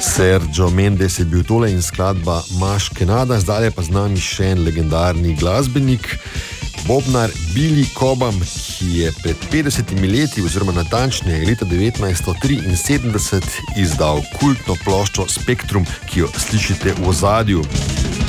Sergio Mendes je bil tole in skladba Maš Kenada, zdaj je pa z nami še en legendarni glasbenik, bobnar Billy Cobham, ki je pred 50 leti, oziroma natančneje leta 1973, izdal kultno ploščo Spektrum, ki jo slišite v ozadju.